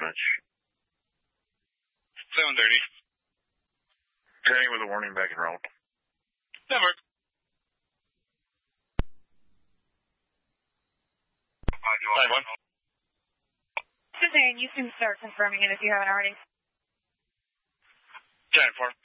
switch. 7:30. Penny with a warning back and roll. Never. 9-1. Suzanne, you can start confirming it if you haven't already. 10-4.